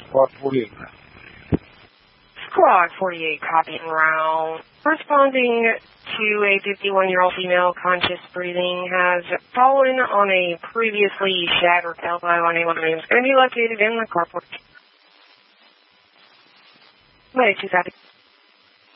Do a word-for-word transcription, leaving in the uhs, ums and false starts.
Squad forty-eight. Squad forty-eight, copy en route. Responding to a fifty-one-year-old female, conscious breathing, has fallen on a previously shattered elbow on a woman who's going to be located in the carport. Way two copy.